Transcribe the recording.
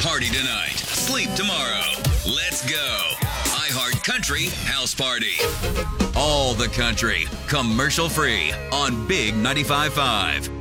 Party tonight, sleep tomorrow. Let's go. iHeart Country House Party. All the country, commercial free on Big 95.5.